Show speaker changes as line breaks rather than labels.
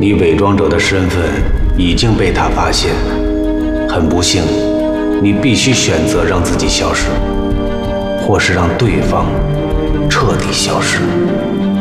你伪装者的身份已经被他发现，很不幸，你必须选择让自己消失，或是让对方彻底消失。